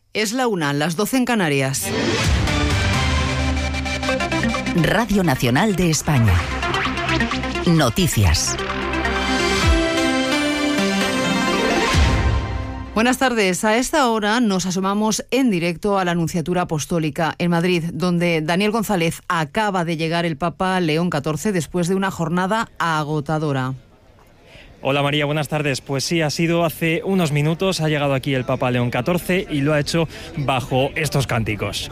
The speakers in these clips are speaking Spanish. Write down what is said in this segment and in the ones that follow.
Es la 1, las 12 en Canarias. Radio Nacional de España. Noticias. Buenas tardes. A esta hora nos asomamos en directo a la Nunciatura Apostólica en Madrid, donde Daniel González acaba de llegar el Papa León XIV después de una jornada agotadora. Hola María, buenas tardes. Pues sí, ha sido hace unos minutos, ha llegado aquí el Papa León XIV y lo ha hecho bajo estos cánticos.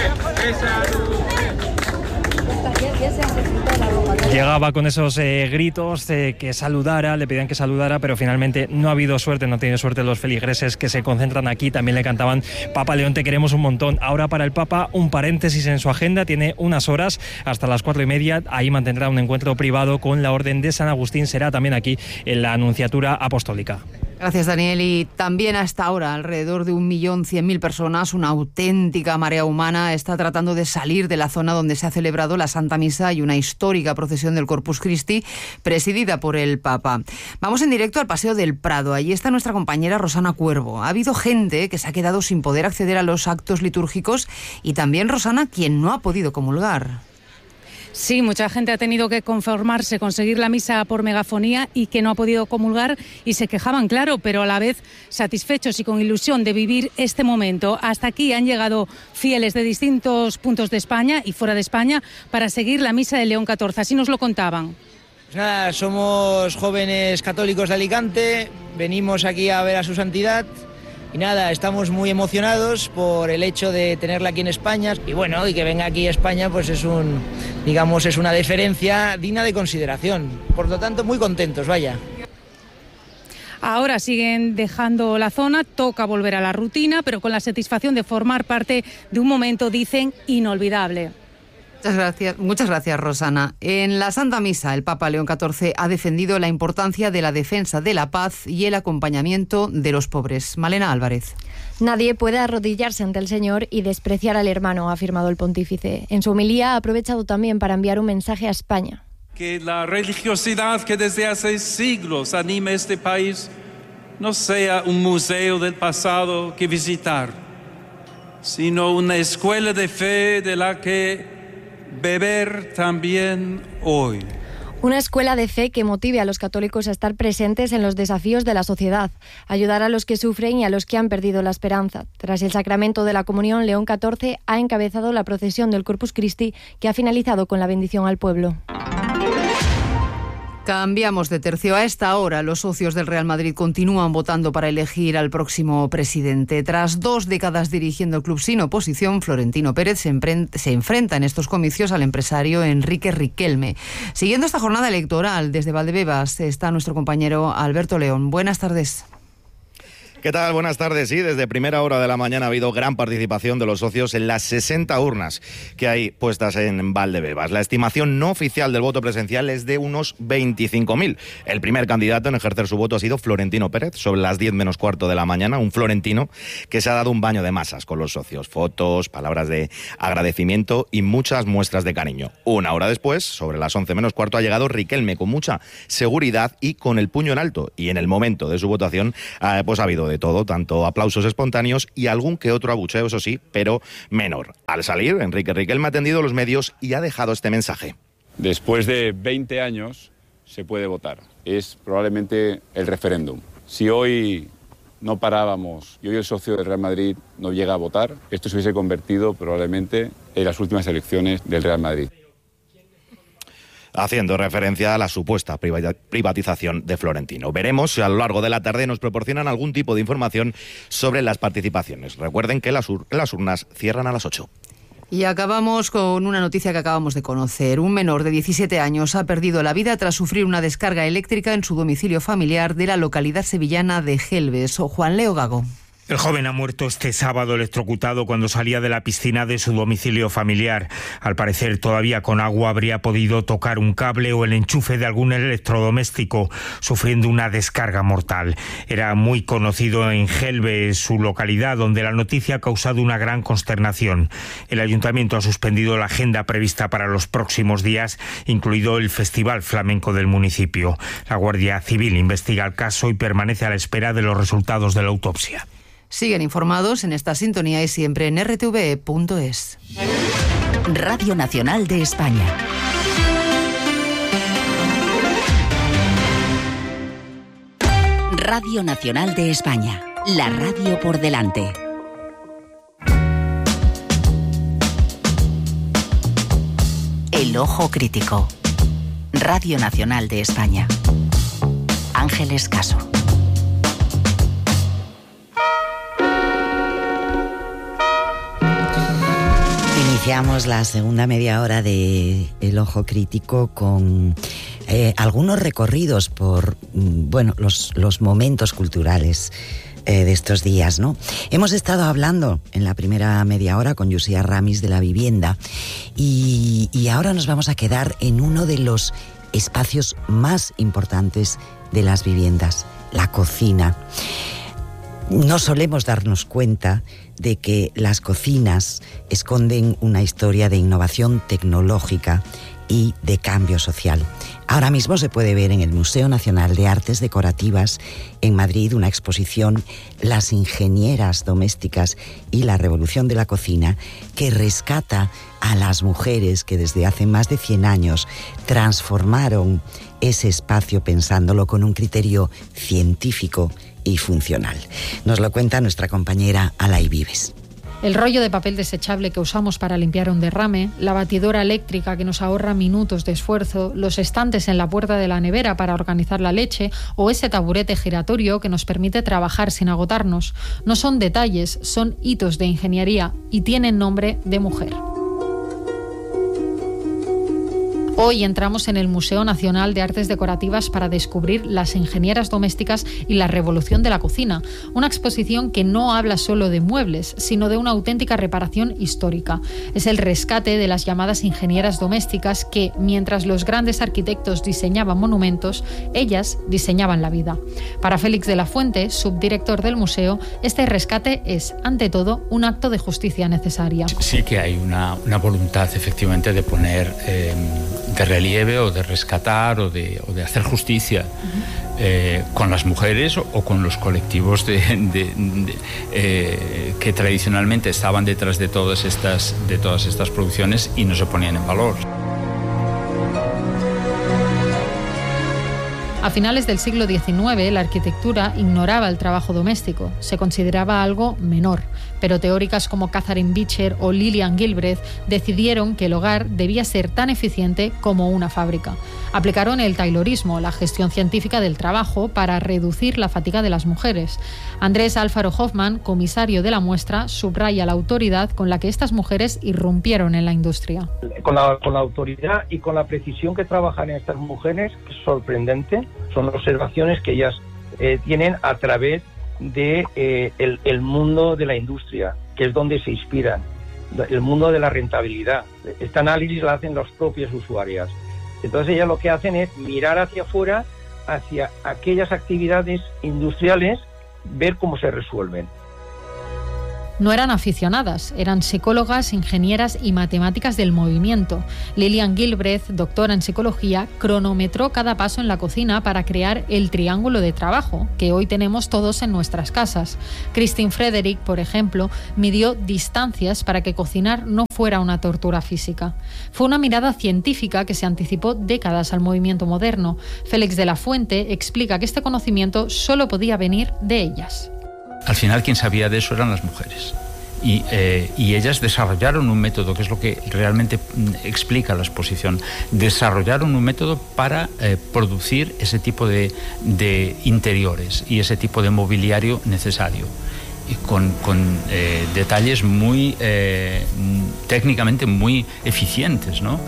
Llegaba con esos gritos que saludara, le pedían que saludara, pero finalmente no ha habido suerte, no ha tenido suerte los feligreses que se concentran aquí. También le cantaban: Papa León, te queremos un montón. Ahora para el Papa un paréntesis en su agenda, tiene unas horas hasta las 4:30, ahí mantendrá un encuentro privado con la Orden de San Agustín, será también aquí en la Nunciatura Apostólica. Gracias, Daniel. Y también hasta ahora alrededor de 1.100.000 personas, una auténtica marea humana, está tratando de salir de la zona donde se ha celebrado la Santa Misa y una histórica procesión del Corpus Christi presidida por el Papa. Vamos en directo al Paseo del Prado. Allí está nuestra compañera Rosana Cuervo. Ha habido gente que se ha quedado sin poder acceder a los actos litúrgicos y también, Rosana, quien no ha podido comulgar. Sí, mucha gente ha tenido que conformarse con seguir la misa por megafonía y que no ha podido comulgar y se quejaban, claro, pero a la vez satisfechos y con ilusión de vivir este momento. Hasta aquí han llegado fieles de distintos puntos de España y fuera de España para seguir la misa de León XIV. Así nos lo contaban. Pues nada, somos jóvenes católicos de Alicante, venimos aquí a ver a su santidad. Y nada, estamos muy emocionados por el hecho de tenerla aquí en España. Y bueno, y que venga aquí a España, pues es una deferencia digna de consideración. Por lo tanto, muy contentos, vaya. Ahora siguen dejando la zona, toca volver a la rutina, pero con la satisfacción de formar parte de un momento, dicen, inolvidable. Muchas gracias, Rosana. En la Santa Misa, el Papa León XIV ha defendido la importancia de la defensa de la paz y el acompañamiento de los pobres. Malena Álvarez. Nadie puede arrodillarse ante el Señor y despreciar al hermano, ha afirmado el pontífice. En su homilía ha aprovechado también para enviar un mensaje a España. Que la religiosidad que desde hace siglos anima este país no sea un museo del pasado que visitar, sino una escuela de fe de la que beber también hoy. Una escuela de fe que motive a los católicos a estar presentes en los desafíos de la sociedad, ayudar a los que sufren y a los que han perdido la esperanza. Tras el sacramento de la comunión, León XIV ha encabezado la procesión del Corpus Christi, que ha finalizado con la bendición al pueblo. Cambiamos de tercio. A esta hora, los socios del Real Madrid continúan votando para elegir al próximo presidente. Tras 2 décadas dirigiendo el club sin oposición, Florentino Pérez se enfrenta en estos comicios al empresario Enrique Riquelme. Siguiendo esta jornada electoral, desde Valdebebas está nuestro compañero Alberto León. Buenas tardes. ¿Qué tal? Buenas tardes. Sí, desde primera hora de la mañana ha habido gran participación de los socios en las 60 urnas que hay puestas en Valdebebas. La estimación no oficial del voto presencial es de unos 25.000. El primer candidato en ejercer su voto ha sido Florentino Pérez, sobre las 10 menos cuarto de la mañana, un florentino que se ha dado un baño de masas con los socios. Fotos, palabras de agradecimiento y muchas muestras de cariño. Una hora después, sobre las 11 menos cuarto, ha llegado Riquelme con mucha seguridad y con el puño en alto. Y en el momento de su votación, pues ha habido de todo, tanto aplausos espontáneos y algún que otro abucheo, eso sí, pero menor. Al salir, Enrique Riquelme ha atendido los medios y ha dejado este mensaje. Después de 20 años se puede votar. Es probablemente el referéndum. Si hoy no parábamos y hoy el socio del Real Madrid no llega a votar, esto se hubiese convertido probablemente en las últimas elecciones del Real Madrid. Haciendo referencia a la supuesta privatización de Florentino. Veremos si a lo largo de la tarde nos proporcionan algún tipo de información sobre las participaciones. Recuerden que las urnas cierran a las 8. Y acabamos con una noticia que acabamos de conocer. Un menor de 17 años ha perdido la vida tras sufrir una descarga eléctrica en su domicilio familiar de la localidad sevillana de Gelbes. Juan Leo Gago. El joven ha muerto este sábado electrocutado cuando salía de la piscina de su domicilio familiar. Al parecer, todavía con agua habría podido tocar un cable o el enchufe de algún electrodoméstico, sufriendo una descarga mortal. Era muy conocido en Gelbes, su localidad, donde la noticia ha causado una gran consternación. El ayuntamiento ha suspendido la agenda prevista para los próximos días, incluido el Festival Flamenco del municipio. La Guardia Civil investiga el caso y permanece a la espera de los resultados de la autopsia. Siguen informados en esta sintonía y siempre en rtve.es. Radio Nacional de España. Radio Nacional de España. La radio por delante. El ojo crítico. Radio Nacional de España. Ángeles Caso. Iniciamos la segunda media hora de El Ojo Crítico con algunos recorridos por los momentos culturales de estos días, ¿no? Hemos estado hablando en la primera media hora con Llucia Ramis de la vivienda y ahora nos vamos a quedar en uno de los espacios más importantes de las viviendas, la cocina. No solemos darnos cuenta de que las cocinas esconden una historia de innovación tecnológica y de cambio social. Ahora mismo se puede ver en el Museo Nacional de Artes Decorativas en Madrid una exposición Las ingenieras domésticas y la revolución de la cocina, que rescata a las mujeres que desde hace más de 100 años transformaron ese espacio pensándolo con un criterio científico y funcional. Nos lo cuenta nuestra compañera Alay Vives. El rollo de papel desechable que usamos para limpiar un derrame, la batidora eléctrica que nos ahorra minutos de esfuerzo, los estantes en la puerta de la nevera para organizar la leche o ese taburete giratorio que nos permite trabajar sin agotarnos. No son detalles, son hitos de ingeniería y tienen nombre de mujer. Hoy entramos en el Museo Nacional de Artes Decorativas para descubrir las ingenieras domésticas y la revolución de la cocina, una exposición que no habla solo de muebles, sino de una auténtica reparación histórica. Es el rescate de las llamadas ingenieras domésticas que, mientras los grandes arquitectos diseñaban monumentos, ellas diseñaban la vida. Para Félix de la Fuente, subdirector del museo, este rescate es, ante todo, un acto de justicia necesaria. Sí que hay una voluntad, efectivamente, de poner de relieve o de rescatar o de hacer justicia con las mujeres o con los colectivos que tradicionalmente estaban detrás de todas estas producciones y no se ponían en valor. A finales del siglo XIX, la arquitectura ignoraba el trabajo doméstico, se consideraba algo menor, pero teóricas como Catherine Beecher o Lillian Gilbreth decidieron que el hogar debía ser tan eficiente como una fábrica. Aplicaron el taylorismo, la gestión científica del trabajo, para reducir la fatiga de las mujeres. Andrés Alfaro Hoffman, comisario de la muestra, subraya la autoridad con la que estas mujeres irrumpieron en la industria. Con la autoridad y con la precisión que trabajan estas mujeres, es sorprendente. Son observaciones que ellas tienen a través de el mundo de la industria, que es donde se inspiran, el mundo de la rentabilidad. Este análisis lo hacen las propias usuarias. Entonces ellas lo que hacen es mirar hacia afuera, hacia aquellas actividades industriales, ver cómo se resuelven. No eran aficionadas, eran psicólogas, ingenieras y matemáticas del movimiento. Lillian Gilbreth, doctora en psicología, cronometró cada paso en la cocina para crear el triángulo de trabajo que hoy tenemos todos en nuestras casas. Christine Frederick, por ejemplo, midió distancias para que cocinar no fuera una tortura física. Fue una mirada científica que se anticipó décadas al movimiento moderno. Félix de la Fuente explica que este conocimiento solo podía venir de ellas. Al final quien sabía de eso eran las mujeres y ellas desarrollaron un método, que es lo que realmente explica la exposición. Desarrollaron un método para producir ese tipo de interiores y ese tipo de mobiliario necesario, y con detalles muy técnicamente muy eficientes, ¿no?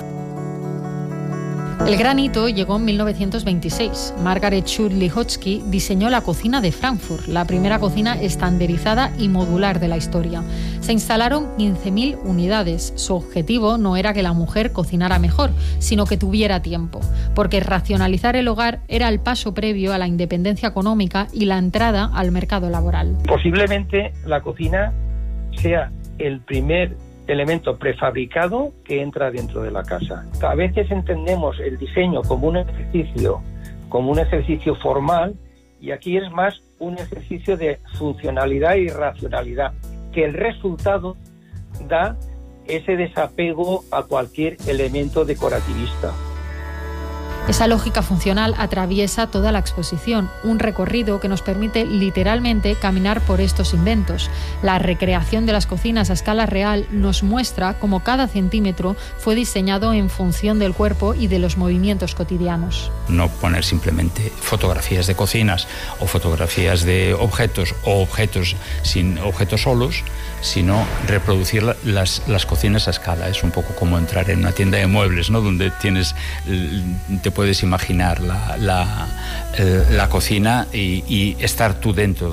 El gran hito llegó en 1926. Margaret Schulz-Lihotzky diseñó la cocina de Frankfurt, la primera cocina estandarizada y modular de la historia. Se instalaron 15.000 unidades. Su objetivo no era que la mujer cocinara mejor, sino que tuviera tiempo, porque racionalizar el hogar era el paso previo a la independencia económica y la entrada al mercado laboral. Posiblemente la cocina sea el primer elemento prefabricado que entra dentro de la casa. A veces entendemos el diseño como un ejercicio formal, y aquí es más un ejercicio de funcionalidad y racionalidad, que el resultado da ese desapego a cualquier elemento decorativista. Esa lógica funcional atraviesa toda la exposición, un recorrido que nos permite literalmente caminar por estos inventos. La recreación de las cocinas a escala real nos muestra cómo cada centímetro fue diseñado en función del cuerpo y de los movimientos cotidianos. No poner simplemente fotografías de cocinas o fotografías de objetos o objetos sin objetos solos, sino reproducir las cocinas a escala. Es un poco como entrar en una tienda de muebles, ¿no? Donde te puedes imaginar la cocina y estar tú dentro.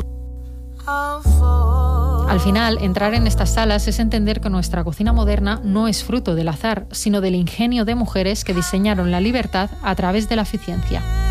Al final, entrar en estas salas es entender que nuestra cocina moderna no es fruto del azar, sino del ingenio de mujeres que diseñaron la libertad a través de la eficiencia.